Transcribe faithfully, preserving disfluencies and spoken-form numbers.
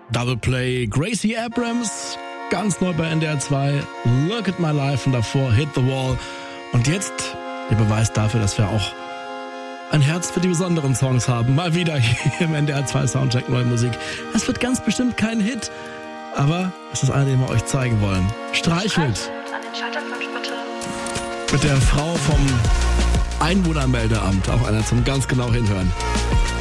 Double Play, Gracie Abrams, ganz neu bei N D R zwei, Look at My Life und davor Hit the Wall. Und jetzt der Beweis dafür, dass wir auch ein Herz für die besonderen Songs haben. Mal wieder hier im N D R zwei Soundcheck Neue Musik. Es wird ganz bestimmt kein Hit, aber es ist einer, den wir euch zeigen wollen. Streichelt. An den Schalterknopf bitte. Mit der Frau vom Einwohnermeldeamt, auch einer zum ganz genau hinhören.